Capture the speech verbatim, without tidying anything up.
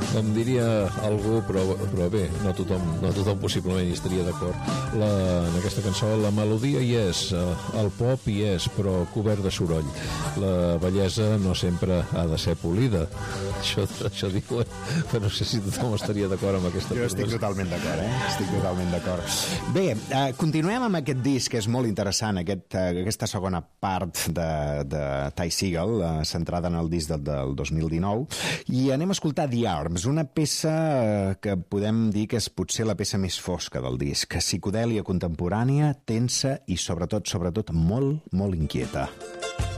Com diria algú, però, però bé, no tothom, no tothom possiblement hi estaria d'acord. La, en aquesta cançó la melodia hi és, el pop hi és, però cobert de soroll. La bellesa no sempre ha de ser polida. Això, això diuen, però no sé si tothom estaria d'acord amb aquesta Jo estic totalment d'acord, eh? Estic totalment d'acord. Bé, eh, continuem amb aquest disc, que és molt interessant, aquest, eh, aquesta segona part de, de Ty Segall, eh, centrada en el disc del, del dos mil dinou, i anem a escoltar The Arms, una peça que podem dir que és potser la peça més fosca del disc, psicodèlia contemporània, tensa i sobretot, sobretot molt, molt inquieta.